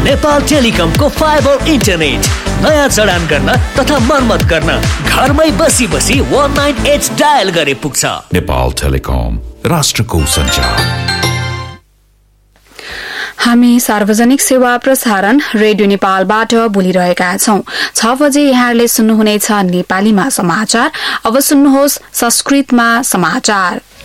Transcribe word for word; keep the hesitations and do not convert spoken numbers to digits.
Nepal टेलिकमको fibre internet नयाँ जडान गर्न तथा मर्मत गर्न घरमै बसी बसी वन नाइन एट डायल गरे पुग्छ। नेपाल टेलिकम, राष्ट्रको सञ्चार। हामी सार्वजनिक सेवा प्रसारण रेडियो नेपालबाट बोलिरहेका छौं। छ बजे यहाँहरूले सुन्नुहुनेछ नेपालीमा समाचार। अब सुन्नुहोस् संस्कृतमा समाचार।